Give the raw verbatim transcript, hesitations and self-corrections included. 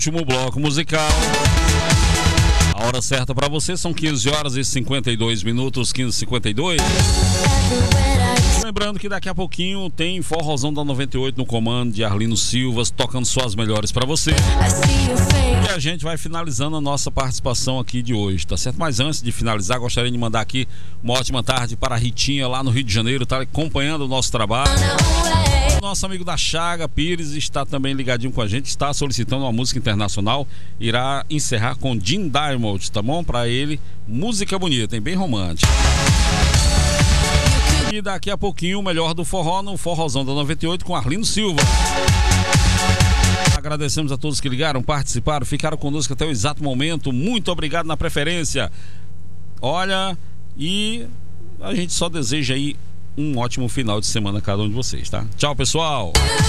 Último bloco musical. A hora certa para você são quinze horas e cinquenta e dois minutos, quinze e cinquenta e dois. Lembrando que daqui a pouquinho tem Forrozão da noventa e oito no comando de Arlindo Silva, tocando só as melhores para você. E a gente vai finalizando a nossa participação aqui de hoje, tá certo? Mas antes de finalizar, gostaria de mandar aqui uma ótima tarde para a Ritinha lá no Rio de Janeiro, tá acompanhando o nosso trabalho. Nosso amigo da Chaga Pires está também ligadinho com a gente, está solicitando uma música internacional, irá encerrar com Jim Diamond, tá bom? Para ele, música bonita, hein? Bem romântica. E daqui a pouquinho o melhor do forró no Forrozão da noventa e oito com Arlindo Silva. Agradecemos a todos que ligaram, participaram, ficaram conosco até o exato momento. Muito obrigado na preferência. Olha, e a gente só deseja aí um ótimo final de semana a cada um de vocês, tá? Tchau, pessoal!